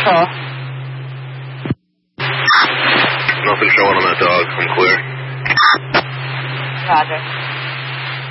call. Nothing showing on that dog. I'm clear. Roger.